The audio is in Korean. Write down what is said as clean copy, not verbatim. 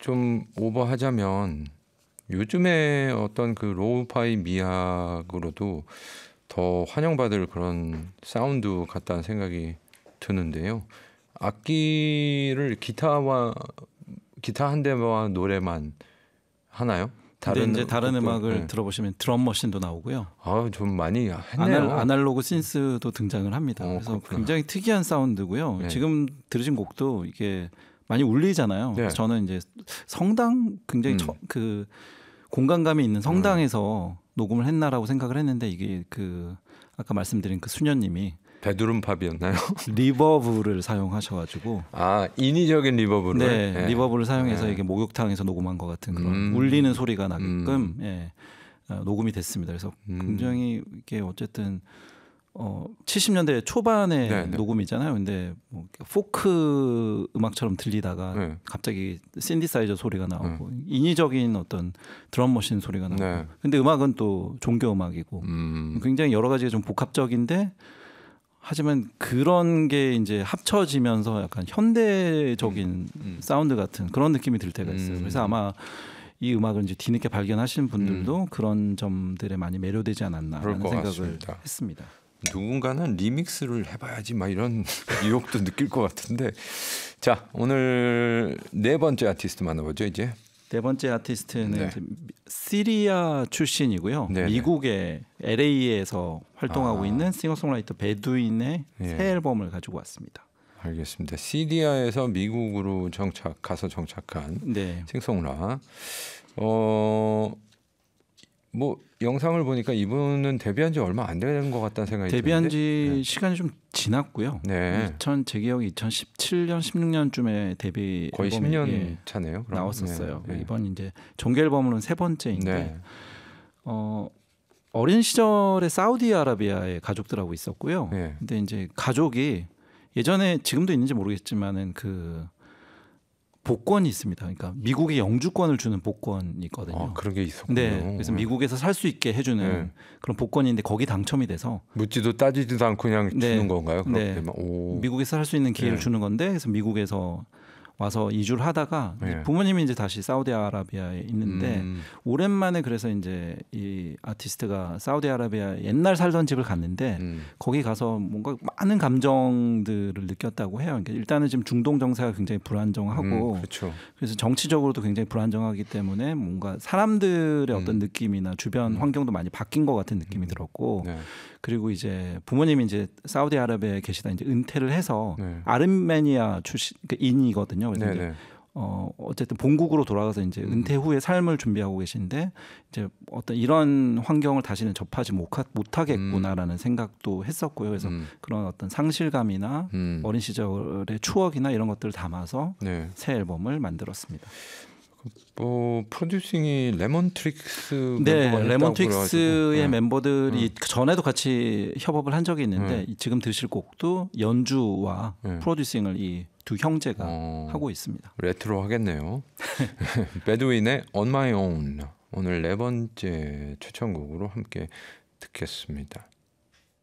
좀 오버하자면 요즘에 어떤 그 로우파이 미학으로도 더 환영받을 그런 사운드 같다는 생각이 드는데요. 악기를 기타 한 대와 노래만 하나요? 근데 이제 다른 곡도, 음악을 네. 들어보시면 드럼 머신도 나오고요. 좀 많이 했네요. 아날로그 신스도 등장을 합니다. 그래서 그렇구나. 굉장히 특이한 사운드고요. 네. 지금 들으신 곡도 이게 많이 울리잖아요. 네. 그래서 저는 이제 성당 굉장히 그 공간감이 있는 성당에서 녹음을 했나라고 생각을 했는데 이게 그 아까 말씀드린 그 수녀님이 베드룸 팝이었나요? 리버브를 사용하셔가지고 인위적인 리버브를 네, 리버브를 사용해서 이게 목욕탕에서 녹음한 것 같은 그런 울리는 소리가 나게끔 녹음이 됐습니다. 그래서 굉장히 이게 어쨌든 70년대 초반의 녹음이잖아요. 근데 뭐 포크 음악처럼 들리다가 갑자기 신디사이저 소리가 나오고 인위적인 어떤 드럼머신 소리가 나오고 근데 음악은 또 종교 음악이고 굉장히 여러 가지가 좀 복합적인데 하지만 그런 게 이제 합쳐지면서 약간 현대적인 사운드 같은 그런 느낌이 들 때가 있어요. 그래서 아마 이 음악을 이제 뒤늦게 발견하시는 분들도 그런 점들에 많이 매료되지 않았나라는 생각을 같습니다. 했습니다. 누군가는 리믹스를 해봐야지 막 이런 유혹도 느낄 것 같은데 자 오늘 네 번째 아티스트 만나보죠. 이제 네 번째 아티스트는 이제 시리아 출신이고요. 네네. 미국의 LA에서 활동하고 있는 싱어송라이터 베두인의 새 앨범을 가지고 왔습니다. 알겠습니다. 시리아에서 미국으로 가서 정착한 싱송라. 뭐 영상을 보니까 이분은 데뷔한 지 얼마 안 된 것 같다는 생각이 데뷔한 드는데 지 시간이 좀 지났고요. 제 기억이 2017년 16년쯤에 데뷔 거의 앨범이 10년 차네요. 그럼. 나왔었어요. 이번 이제 정규 앨범으로는 세 번째인데 어린 시절에 사우디아라비아에 가족들하고 있었고요. 근데 이제 가족이 예전에 지금도 있는지 모르겠지만은 그 복권이 있습니다. 그러니까 미국이 영주권을 주는 복권이 있거든요. 그런 게 있었군요. 그래서 미국에서 살 수 있게 해주는 그런 복권인데 거기 당첨이 돼서 묻지도 따지지도 않고 그냥 주는 건가요? 미국에서 살 수 있는 기회를 주는 건데 그래서 미국에서 와서 이주를 하다가 부모님이 이제 다시 사우디아라비아에 있는데 오랜만에 그래서 이제 이 아티스트가 사우디아라비아 옛날 살던 집을 갔는데 거기 가서 뭔가 많은 감정들을 느꼈다고 해요. 그러니까 일단은 지금 중동 정세가 굉장히 불안정하고 그래서 정치적으로도 굉장히 불안정하기 때문에 뭔가 사람들의 어떤 느낌이나 주변 환경도 많이 바뀐 것 같은 느낌이 들었고 그리고 이제 부모님이 이제 사우디아라비아에 계시다 이제 은퇴를 해서 아르메니아 출신 인이거든요. 그래서 이제 어쨌든 본국으로 돌아가서 이제 은퇴 후에 삶을 준비하고 계신데 이제 어떤 이런 환경을 다시는 접하지 못하겠구나라는 생각도 했었고요. 그래서 그런 어떤 상실감이나 어린 시절의 추억이나 이런 것들을 담아서 새 앨범을 만들었습니다. 프로듀싱이 레몬트릭스 레몬트릭스의 멤버들이 전에도 같이 협업을 한 적이 있는데 지금 들으실 곡도 연주와 프로듀싱을 이 두 형제가 하고 있습니다. 레트로 하겠네요. 베두인의 On My Own 오늘 네 번째 추천곡으로 함께 듣겠습니다.